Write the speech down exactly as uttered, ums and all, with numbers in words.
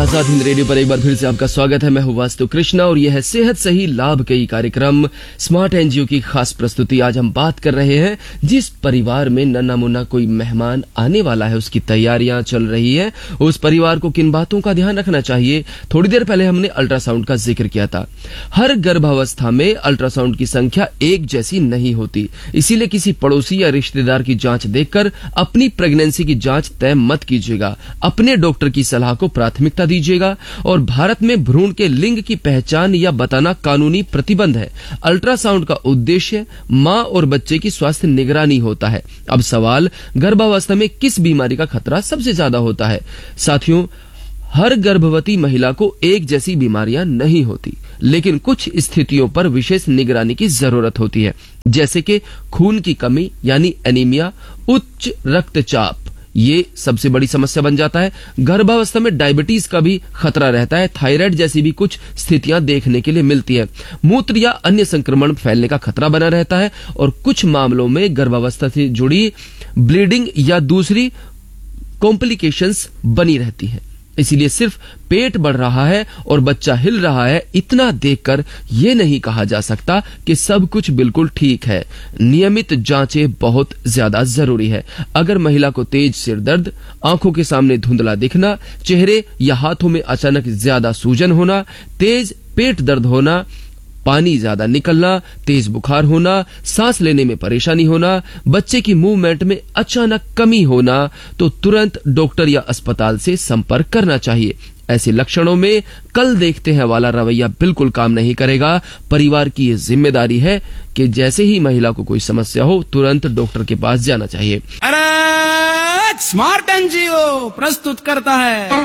Azad Hind radio पर एक बार फिर से आपका स्वागत है। मैं हूं वास्तु कृष्णा और यह है सेहत सही लाभ कई कार्यक्रम स्मार्ट एनजीओ की खास प्रस्तुति। आज हम बात कर रहे हैं जिस परिवार में नन्ना मुन्ना कोई मेहमान आने वाला है, उसकी तैयारियां चल रही है, उस परिवार को किन बातों का ध्यान रखना चाहिए। थोड़ी देर पहले हमने अल्ट्रासाउंड का जिक्र किया था। हर गर्भावस्था में अल्ट्रासाउंड की संख्या एक जैसी नहीं होती, इसीलिए किसी पड़ोसी या रिश्तेदार की जांच देखकर अपनी प्रेगनेंसी की जांच तय मत कीजिएगा। अपने डॉक्टर की सलाह को प्राथमिकता दीजिएगा। और भारत में भ्रूण के लिंग की पहचान या बताना कानूनी प्रतिबंध है। अल्ट्रासाउंड का उद्देश्य मां और बच्चे की स्वास्थ्य निगरानी होता है। अब सवाल, गर्भावस्था में किस बीमारी का खतरा सबसे ज्यादा होता है? साथियों, हर गर्भवती महिला को एक जैसी बीमारियां नहीं होती, लेकिन कुछ स्थितियों पर विशेष निगरानी की जरूरत होती है, जैसे कि खून की कमी यानी एनीमिया, उच्च रक्तचाप, ये सबसे बड़ी समस्या बन जाता है। गर्भावस्था में डायबिटीज का भी खतरा रहता है। थायराइड जैसी भी कुछ स्थितियां देखने के लिए मिलती है। मूत्र या अन्य संक्रमण फैलने का खतरा बना रहता है और कुछ मामलों में गर्भावस्था से जुड़ी ब्लीडिंग या दूसरी कॉम्प्लिकेशंस बनी रहती है। इसीलिए सिर्फ पेट बढ़ रहा है और बच्चा हिल रहा है, इतना देखकर यह नहीं कहा जा सकता कि सब कुछ बिल्कुल ठीक है। नियमित जांचें बहुत ज्यादा जरूरी है। अगर महिला को तेज सिर दर्द, आंखों के सामने धुंधला दिखना, चेहरे या हाथों में अचानक ज्यादा सूजन होना, तेज पेट दर्द होना, पानी ज्यादा निकलना, तेज बुखार होना, सांस लेने में परेशानी होना, बच्चे की मूवमेंट में अचानक कमी होना, तो तुरंत डॉक्टर या अस्पताल से संपर्क करना चाहिए। ऐसे लक्षणों में कल देखते हैं वाला रवैया बिल्कुल काम नहीं करेगा। परिवार की ये जिम्मेदारी है कि जैसे ही महिला को कोई समस्या हो, तुरंत डॉक्टर के पास जाना चाहिए। अरे स्मार्ट एनजीओ प्रस्तुत करता है